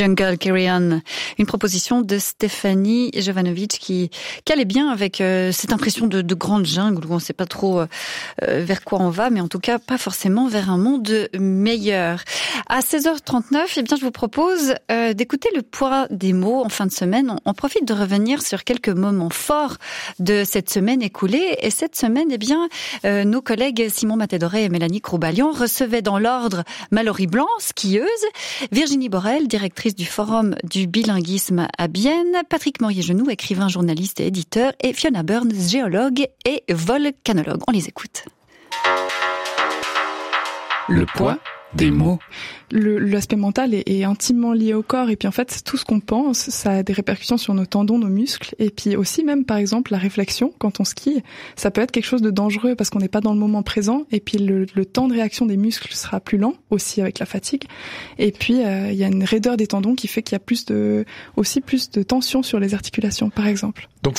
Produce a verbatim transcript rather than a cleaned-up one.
Jungle Carry On, une proposition de Stéphanie Jovanovic qui, qui allait bien avec euh, cette impression de, de grande jungle où on ne sait pas trop euh, vers quoi on va, mais en tout cas pas forcément vers un monde meilleur. À seize heures trente-neuf, eh bien, je vous propose euh, d'écouter le poids des mots en fin de semaine. On, on profite de revenir sur quelques moments forts de cette semaine écoulée. Et cette semaine, eh bien, euh, nos collègues Simon Matédoré et Mélanie Croubalion recevaient dans l'ordre Mallory Blanc, skieuse, Virginie Borel, directrice du Forum du bilinguisme à Bienne, Patrick Morier-Genoux, écrivain, journaliste et éditeur, et Fiona Burns, géologue et volcanologue. On les écoute. Le poids des mots. Le, l'aspect mental est, est intimement lié au corps, et puis en fait tout ce qu'on pense, ça a des répercussions sur nos tendons, nos muscles, et puis aussi même par exemple la réflexion quand on skie, ça peut être quelque chose de dangereux parce qu'on n'est pas dans le moment présent, et puis le, le temps de réaction des muscles sera plus lent aussi avec la fatigue, et puis euh, il y a une raideur des tendons qui fait qu'il y a plus de aussi plus de tension sur les articulations par exemple. Donc